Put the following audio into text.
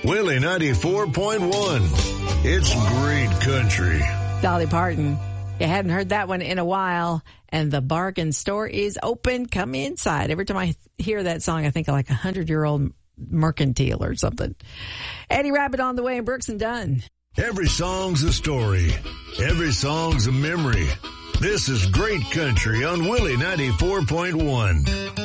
Willie 94.1. It's great country. Dolly Parton. You hadn't heard that one in a while, and the bargain store is open. Come inside. Every time I hear that song, I think of like 100-year-old mercantile or something. Eddie Rabbit on the way in Brooks and Dunn. Every song's a story. Every song's a memory. This is great country on Willie 94.1.